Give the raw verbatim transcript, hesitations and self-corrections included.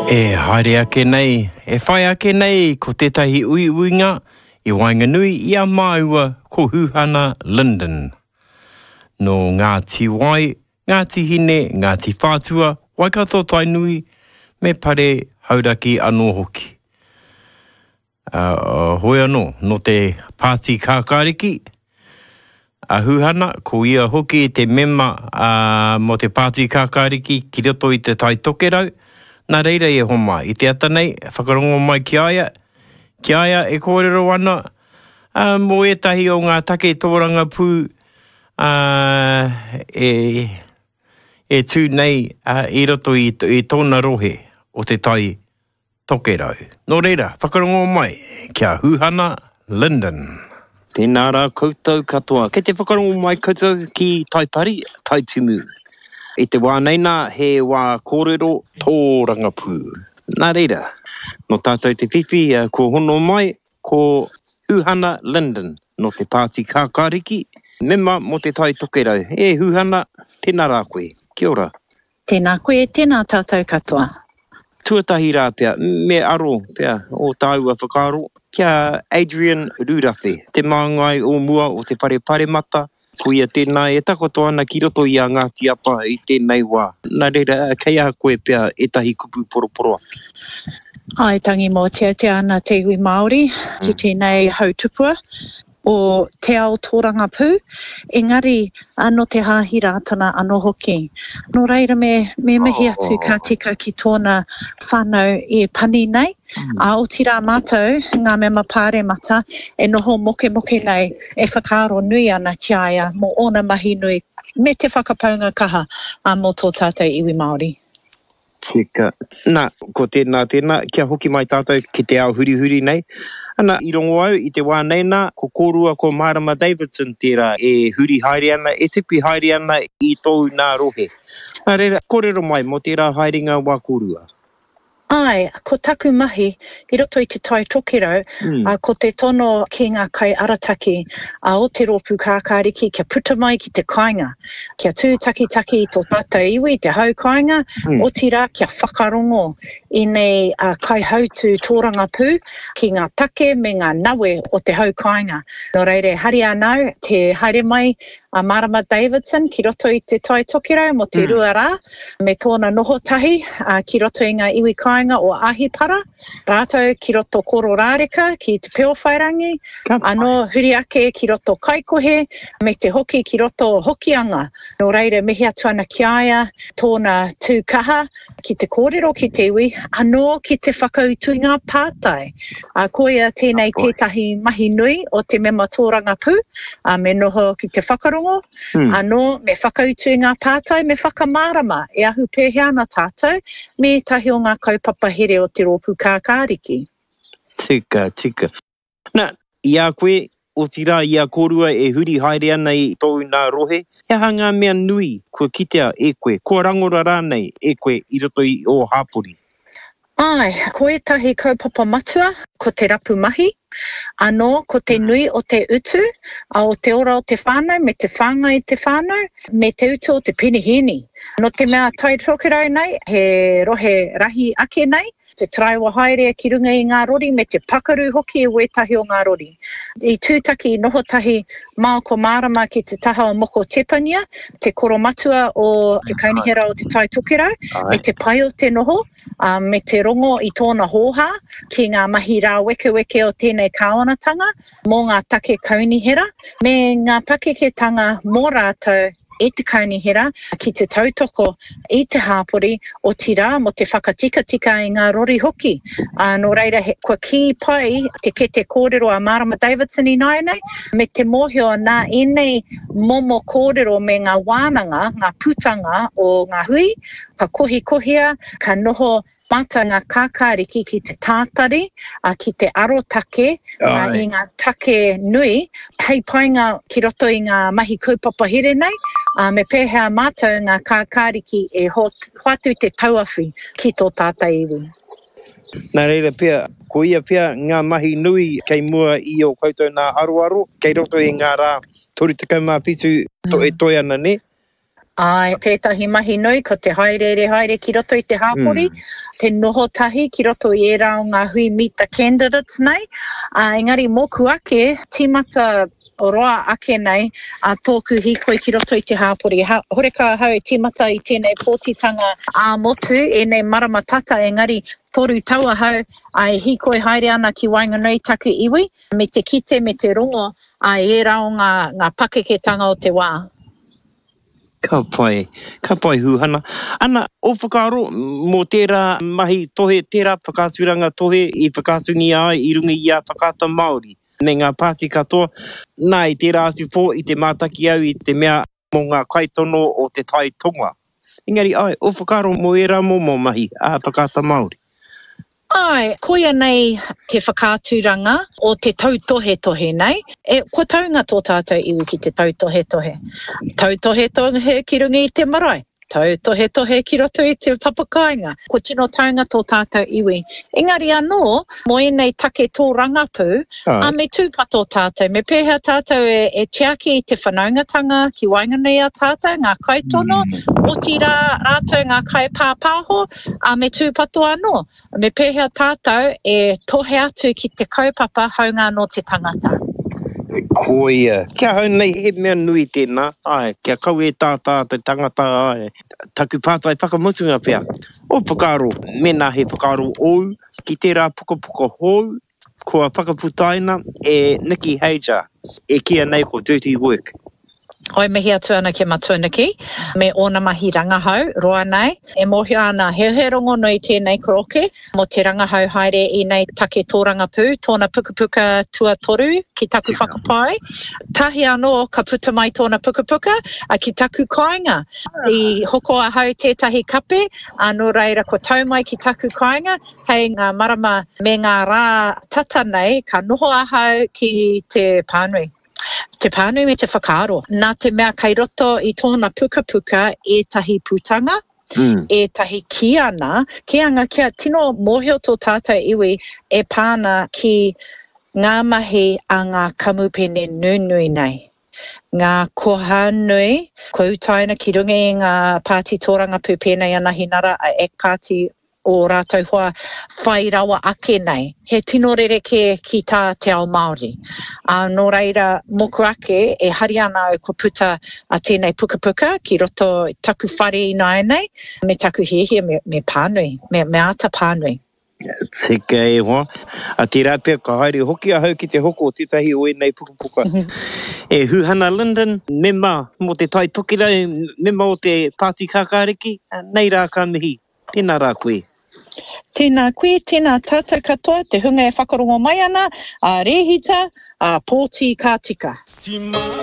E haere ake nei, e whai ake nei ko tētahi ui uinga i Wainganui i a māua ko Huhana Linden. No Ngāti Wai, Ngāti Hine, Ngāti Whātua, Waikato Tainui, me pare hauraki anō hoki. Uh, hoi anō, no te Pāti Kākāriki, a Huhana, ko ia hoki te mema uh, mo te Pāti Kākāriki ki roto i te tai tokerau. Nā reira e homa, i te ata nei, whakarongo mai ki aia, ki aia e kōrero ana, uh, mo etahi o ngā take tōranga pū, uh, e, e tū nei uh, i roto i, i tōna rohe o te tai tokerau. Nō reira, whakarongo mai, kia Huhana Linden. Tēnā rā koutou katoa, kei te whakarongo mai koutou ki Taipari, Taitumu. I te wāneina he wā kōrero tōranga pū. Nā reira, no tātou te whiwhi, uh, ko hono mai, ko Huhana Linden, no te Pāti Kākāriki, mema mo te tai tokerau. E Huhana, tēnā rā koe, kia ora. Tēnā koe, tēnā tātou katoa. Tuatahi rā pia, me aro pia, o tāua whakaro, kia Adrian Rūrawhi, te māngai o mua o te pare pare mata, ko ia tēnā e takoto ana ki roto i a Ngāti Apa i tēnei wā. Nā reira, kei a koe pia etahi kupu poroporo. Ai tangi mō tea te ana te iwi Māori, ki mm. tēnei hautupua o te ao tōranga pū, engari anō te hāhi rātana anō hoki. Nō reira me, me mihi atu oh. ka tika ki tōna whānau e pani nei, mm. a o tira mātou, ngā mema pāre mata, e noho moke moke nei, e whakaro nui ana ki aia, mō ona mahi nui, me te whakapaunga kaha a mō tō tātou iwi Māori. Tika. Nā, ko tēnā tēnā, kia hoki mai tātou ki te ao huri huri nei. Ana, i rongo au, i te wāneina, ko kōrua ko Marama Davidson tērā e huri haere ana, e tipi haere ana i tōu nā rohe. Nā reira, kōrero mai mo tērā haeringa wā kōrua. Ai, ko taku mahi, i roto i te tai tokerau, mm. uh, ko te tono ki ngā kai arataki, a uh, o te rōpū kākāriki, kia puta mai ki te kāinga, kia tūtaki taki i tō tātou iwi, te hau kāinga, mm. o tira kia whakarongo i nei uh, kai hautu tōranga pū, ki ngā take me ngā nawe o te hau kāinga. Nō reire, hari anau, te haere mai a uh, Marama Davidson, ki roto i te tai tokerau, mo te mm. rua rā, me tōna noho tahi, uh, ki roto i ngā iwi kāinga, o Ahipara, rātou ki roto koro rāreka, ki te peo whairangi, anō huri ake ki roto kaikohe, me te hoki ki roto hokianga. Nō reire mihi atu ana ki aia, tōna tūkaha, ki te kōrero ki te iwi, anō ki te whakautuinga pātai. A koia tēnei tētahi mahi nui o te mema tōranga pū, a me noho ki te whakarongo, hmm. anō me whakautuinga pātai, me whakamārama, e ahu pēheana tātou, me tahi o ngā kaupapa here o te rōpū kākāriki. Tika, tika. Nā, i a koe, o tira i a kōrua e huri haere ana i tōu nā rohe, ia hanga mea nui kua kitea e koe, kua rangora rānei e koe i roto i o Hapori. Ai, ko etahi kaupapa matua, ko te rapu mahi, anō ko te nui o te utu, a o te ora o te whānau, me te whānga i te whānau, me te utu o te pinihini. No te mea tai rokerau nei, he rohe rahi ake nei, te traiwa haere ki runga i ngā rori, me te pakaru hoki e wetahi o ngā rori. I tūtaki noho tahi mao ko Marama ki te taha o Moko Tepania, te koro matua o te kaunihera o te tai tokerau, me te pai o te noho, Uh, me te rongo i tōna hōha, ki ngā mahi rā weke weke o tēnei kāonatanga, mō ngā take kaunihera, me ngā pakeketanga mō rātou e te kaunihera, ki te tautoko i te hāpori o tira mo te whakatika-tika i ngā rori hoki. Uh, no reira, he, kua ki pai te ke te kōrero a Marama Davidson i nai nei, me te mōhio nā enei momo kōrero me ngā wānanga, ngā putanga o ngā hui, ka kohi kohia, ka noho mata ngā kākāriki ki te tātari, a ki te aro take, a, i ngā take nui, hei painga ki roto i ngā mahi kaupapa here nei, a me pēhea mātou ngā kākāriki e hot, hoatu te tauawhi ki tō tātai iwi. Nā reira pia, ko ia pia ngā mahi nui kei mua i o koutou nā aroaro, kei roto i ngā rā tori tekau mā pitu to e toi ana ne? Ai, tētahi mahi nui, ko te haere haere ki roto i te hāpori, mm. te noho tahi ki roto i e rao ngā hui meet the candidates nei. Uh, engari, mōku ake, tīmata o roa ake nei, a tōku hikoi ki roto i te hāpori. Ha, horeka hau tīmata i tēnei pōtitanga a motu, e nei marama tata, engari, toru taua hau, ai hikoi haere ana ki Wainganui taku iwi, me te kite, me te rongo, a e rao ngā, ngā pakeketanga o te wā. Ka pai, ka pai huhana. Ana, o whakaro, mō tērā mahi tohe, tērā whakāturanga tohe i whakātungi ai i runga i a whakāta Māori. Nei ngā Pāti katoa, nā i tērā atu pō i te mātaki au i te mea mō ngā kaitono o te tai tonga. Engari, ai, o whakaro mō e rā mō mō mahi a whakāta Māori. Ai, koia nei te whakāturanga o te tautohe tohe nei. E, ko taunga tō tātou iwi ki te tautohe tohe. Tautohe tohe ki runga i te marae. Tautohe tohe ki roto i te papakainga. Ko tino taunga tō tātou iwi. Engari anō, mo e nei take tō rangapu, a me tūpato tātou. Me pēhea tātou e, e tiaki i te whanaungatanga ki Wainganui a tātou, ngā kaitono, mm. o tira rātou ngā kai pāpāho, a me tūpato anō. Me pēhea tātou e tohe atu ki te kaupapa haunga no te tangata. Koia. Kia hau nei he mea nui tēnā. Ai, kia kau e tātā te tangata ai. Taku pātai whakamutunga pia. O whakaro, mena he whakaro ou, ki tērā puka puka hou, kua whakaputaina e Nikki Hager. E kia nei ko Dirty Work. Oi mihi atu ana ke Matuniki, me ona mahi rangahau, roa nei. E mohio ana he he rongo nui tēnei koroke, mo te rangahau haere i nei take tō rangapū, tōna pukapuka tuatoru ki taku Tika. Whakapai. Tahi anō ka puta mai tōna pukapuka a ki taku kāinga. I hoko a hau tētahi kape, anō reira ko tau mai ki taku kāinga, hei ngā marama me ngā rā tata nei, ka noho a hau ki te pānui. Te pānui me te whakaaro. Nā te mea kai roto i tōna puka puka e tahi putanga, mm. e tahi kiana, kianga kia tino mohio tō tātou iwi e pāna ki ngā mahi a ngā kamupene nunui nei. Ngā koha nui, ko utaina ki runga i ngā Pāti tōranga pūpēnei ana hinara a ek Pāti o rātou hoa whai rawa ake nei. He tino rereke ki tā te ao Māori. Uh, nō reira, moku ake e hari ana au ko puta a tēnei puka puka ki roto taku whare i nai nei, me taku hihia me, me pānui, me, me ata pānui. Tika e hoa. A te rāpea ka haere hoki a hau ki te hoko o tētahi o e nei puka puka. E Huhana Linden, mema mo te tai tokira, mema o te Pāti Kākāriki, nei rā ka mihi. Tēnā rā koe. Tēnā koe, tēnā tātou katoa, te hunga e whakarongo mai ana, a rehita, a pōti kā tika.